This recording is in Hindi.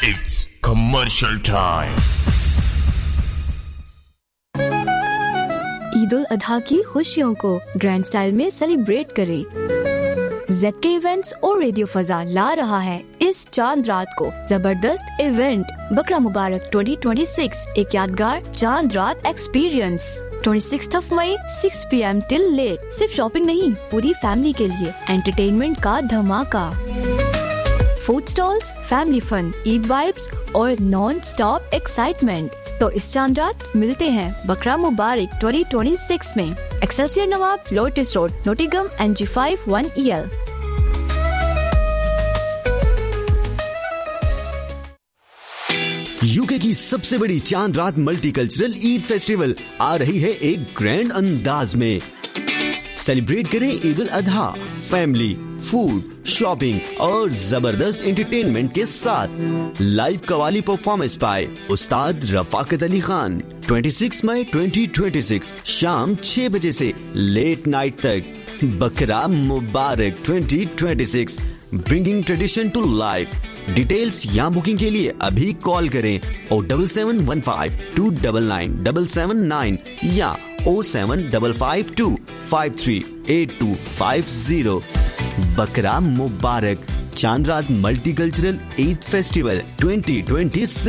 It's commercial time. Eid ul Adha की खुशियों को ग्रैंड स्टाइल में सेलिब्रेट करें। ZK इवेंट्स और रेडियो फजा ला रहा है इस चांद रात को जबरदस्त इवेंट बकरा मुबारक 2026, एक यादगार चांद रात एक्सपीरियंस 26 मई 6 PM टिल लेट। सिर्फ शॉपिंग नहीं, पूरी फैमिली के लिए एंटरटेनमेंट का धमाका, food stalls, family fun, Eid vibes और नॉन स्टॉप एक्साइटमेंट। तो इस चांद रात मिलते हैं बकरा मुबारक 2026 में, एक्सेलसियर नवाब, lotus road, नोटिगम, NG5 1EL। UK की सबसे बड़ी चांद रात मल्टीकल्चरल ईद फेस्टिवल आ रही है एक ग्रैंड अंदाज में। सेलिब्रेट करें Eid ul Adha family, food, shopping और जबरदस्त एंटरटेनमेंट के साथ। लाइव कवाली परफॉर्मेंस बाय उस्ताद रफाकत अली खान 26 मई 2026 शाम 6 बजे से लेट नाइट तक। बकरा मुबारक 2026, bringing tradition to life. Details या बुकिंग के लिए अभी कॉल करें 07715 299 779 या 07552 538250। बकरा मुबारक चांद रात मल्टीकल्चरल ईद फेस्टिवल 2026।